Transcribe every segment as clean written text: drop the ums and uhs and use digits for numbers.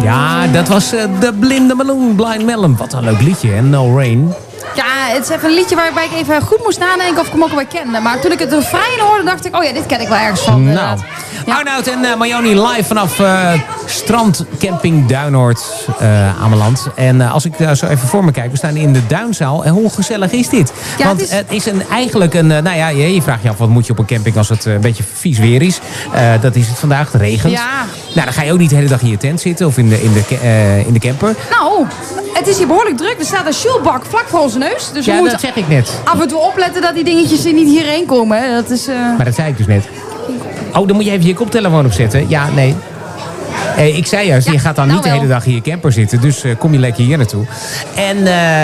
Ja, dat was de Blinde Melon, Blind Melon. Wat een leuk liedje, hè? No Rain. Ja, het is even een liedje waarbij ik even goed moest nadenken of ik hem ook alweer kende. Maar toen ik het refrein hoorde, dacht ik, oh ja, dit ken ik wel ergens van. Nou, ja. Arnoud en Marjoni live vanaf strandcamping Duinoord Ameland. En als ik zo even voor me kijk, we staan in de Duinzaal. En hoe gezellig is dit? Ja, want het is eigenlijk een, nou ja, je vraagt je af, wat moet je op een camping als het een beetje vies weer is? Dat is het vandaag, het regent. Ja. Nou, dan ga je ook niet de hele dag in je tent zitten of in de camper. Nou, het is hier behoorlijk druk. Er staat een sjoelbak vlak voor onze neus. Dus we Ja, moeten dat zeg ik net. af en toe opletten dat die dingetjes er niet hierheen komen. Hè. Dat is, Maar dat zei ik dus net. Oh, dan moet je even je koptelefoon opzetten. Ja, nee. Ik zei juist, je gaat dan nou niet de hele dag in je camper zitten. Dus kom je lekker hier naartoe. En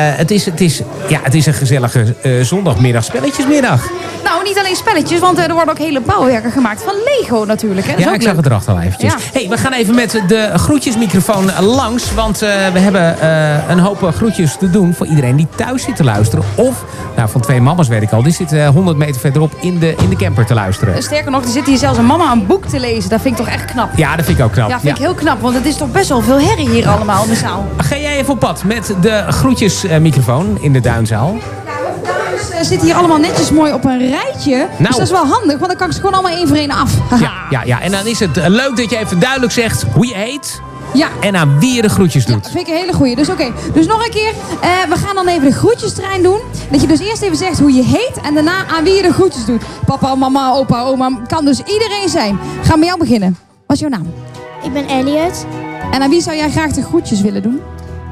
het is een gezellige zondagmiddag, spelletjesmiddag. Nou, niet alleen spelletjes, want er worden ook hele bouwwerken gemaakt van Lego natuurlijk. Hè. Dat is Ja, ook ik zag leuk. het erachter al eventjes. Ja. Hey, we gaan even met de groetjesmicrofoon langs. Want we hebben een hoop groetjes te doen voor iedereen die thuis zit te luisteren. Of, nou, van twee mama's weet ik al, die zitten 100 meter verderop in de camper te luisteren. Sterker nog, er zit hier zelfs een mama een boek te lezen. Dat vind ik toch echt knap. Ja, dat vind ik ook knap. Ja, vind ik heel knap, want het is toch best wel veel herrie hier allemaal in de zaal. Ga jij even op pad met de groetjesmicrofoon in de Duinzaal? Ze zitten hier allemaal netjes mooi op een rijtje. Dus dat is wel handig, want dan kan ik ze gewoon allemaal één voor één af. Ja. En dan is het leuk dat je even duidelijk zegt hoe je heet. Ja. En aan wie je de groetjes doet. Dat vind ik een hele goeie. Dus oké. Dus nog een keer. We gaan dan even de groetjesterrein doen. Dat je dus eerst even zegt hoe je heet. En daarna aan wie je de groetjes doet. Papa, mama, opa, oma. Kan dus iedereen zijn. Gaan we met jou beginnen. Wat is jouw naam? Ik ben Elliot. En aan wie zou jij graag de groetjes willen doen?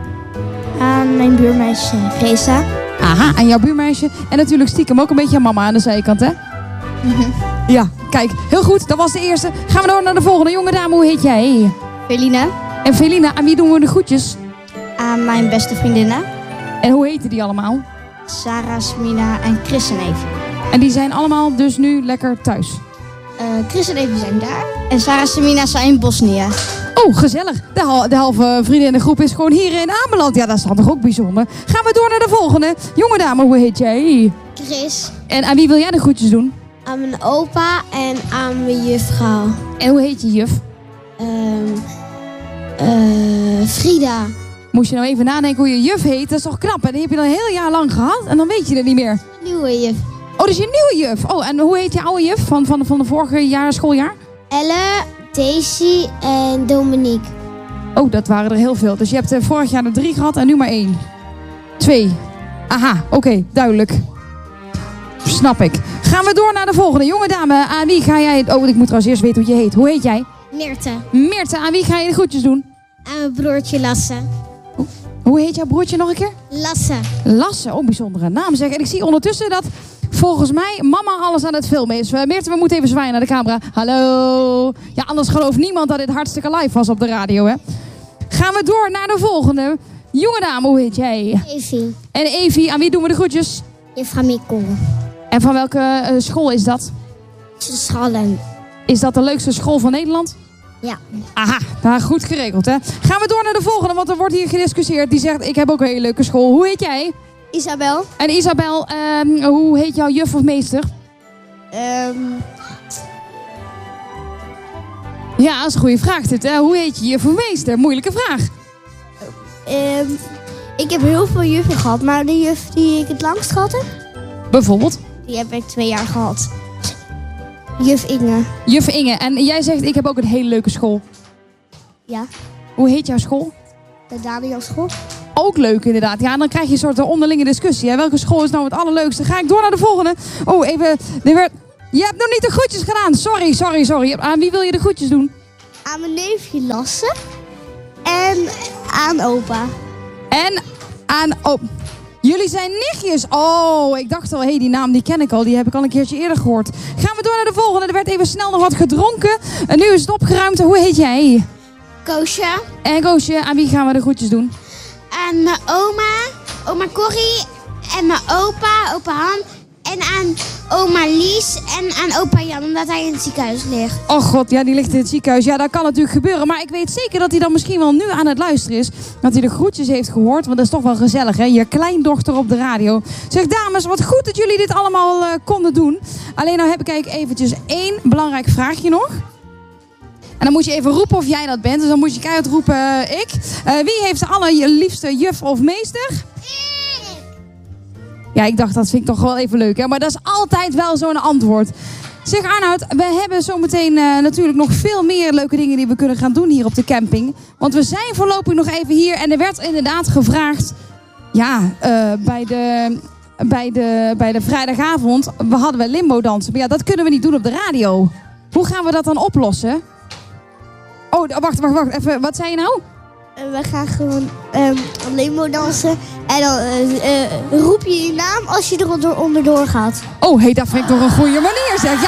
Aan mijn buurmeisje Reza. Aha, aan jouw buurmeisje. En natuurlijk stiekem ook een beetje aan mama aan de zijkant, hè? Ja, kijk. Heel goed. Dat was de eerste. Gaan we door naar de volgende. Jonge dame, hoe heet jij? Felina. En Felina, aan wie doen we de groetjes? Aan mijn beste vriendinnen. En hoe heten die allemaal? Sarah, Smina en Chris en Evie. En die zijn allemaal dus nu lekker thuis. Chris en Evie zijn daar. En Sarah en Smina zijn in Bosnië. Oh, gezellig. De halve vriendinnengroep is gewoon hier in Ameland. Ja, dat is dan toch ook bijzonder. Gaan we door naar de volgende. Jonge dame, hoe heet jij? Chris. En aan wie wil jij de groetjes doen? Aan mijn opa en aan mijn juffrouw. En hoe heet je juf? Frida. Moest je nou even nadenken hoe je juf heet? Dat is toch knap, hè? Die heb je dan een heel jaar lang gehad en dan weet je het niet meer. Nieuwe juf. Oh, dat is je nieuwe juf. Oh, en hoe heet je oude juf van de vorige jaar, schooljaar? Elle, Daisy en Dominique. Oh, dat waren er heel veel. Dus je hebt vorig jaar er 3 gehad en nu maar 1. 2. Aha, oké, duidelijk. Snap ik. Gaan we door naar de volgende. Jonge dame, aan wie ga jij... Oh, ik moet trouwens eerst weten hoe je heet. Hoe heet jij? Meerte. Meerte, aan wie ga je de groetjes doen? Aan mijn broertje Lasse. Hoe heet jouw broertje nog een keer? Lasse. Lasse, oh, bijzondere naam zeg. En ik zie ondertussen dat volgens mij mama alles aan het filmen is. Meerte, we moeten even zwaaien naar de camera. Hallo. Ja, anders gelooft niemand dat dit hartstikke live was op de radio, hè. Gaan we door naar de volgende. Jonge dame, hoe heet jij? Evie. En Evie, aan wie doen we de groetjes? Juffrouw Mikkel. En van welke school is dat? Schallen. Is dat de leukste school van Nederland? Ja. Aha, nou, goed geregeld, hè. Gaan we door naar de volgende, want er wordt hier gediscussieerd. Die zegt, ik heb ook een hele leuke school. Hoe heet jij? Isabel. En Isabel, hoe heet jouw juf of meester? Ja, dat is een goede vraag dit, hè. Hoe heet je juf of meester? Moeilijke vraag. Ik heb heel veel juffen gehad, maar de juf die ik het langst gehad heb, Bijvoorbeeld? die heb ik 2 jaar gehad. Juf Inge. Juf Inge. En jij zegt, ik heb ook een hele leuke school. Ja. Hoe heet jouw school? De Danielschool. Ook leuk inderdaad. Ja, en dan krijg je een soort onderlinge discussie. Hè? Welke school is nou het allerleukste? Ga ik door naar de volgende. Oh, even. Je hebt nog niet de groetjes gedaan. Sorry. Aan wie wil je de groetjes doen? Aan mijn neefje Lasse. En aan opa. En aan... Oh, jullie zijn nichtjes. Oh, ik dacht al, die naam die ken ik al. Die heb ik al een keertje eerder gehoord. Gaan we door naar de volgende. Er werd even snel nog wat gedronken. En nu is het opgeruimd. Hoe heet jij? Koosje. En Koosje, aan wie gaan we de groetjes doen? Aan mijn oma Corrie. En mijn opa Han. En aan oma Lies en aan opa Jan, omdat hij in het ziekenhuis ligt. Oh god, ja, die ligt in het ziekenhuis. Ja, dat kan natuurlijk gebeuren. Maar ik weet zeker dat hij dan misschien wel nu aan het luisteren is. Dat hij de groetjes heeft gehoord. Want dat is toch wel gezellig, hè? Je kleindochter op de radio. Zeg, dames, wat goed dat jullie dit allemaal konden doen. Alleen nou heb ik eigenlijk eventjes 1 belangrijk vraagje nog. En dan moet je even roepen of jij dat bent. Dus dan moet je keihard roepen, ik. Wie heeft de allerliefste juf of meester? Ja, ik dacht, dat vind ik toch wel even leuk, hè? Maar dat is altijd wel zo'n antwoord. Zeg Arnoud, we hebben zometeen natuurlijk nog veel meer leuke dingen die we kunnen gaan doen hier op de camping. Want we zijn voorlopig nog even hier en er werd inderdaad gevraagd... Ja, bij de vrijdagavond hadden we limbo dansen. Maar ja, dat kunnen we niet doen op de radio. Hoe gaan we dat dan oplossen? Oh, wacht. Even, wat zei je nou? We gaan gewoon limbo dansen. En dan roep je je naam als je er onderdoor gaat. Oh, hey, dat vind ik toch een goede manier, zeg. Ja,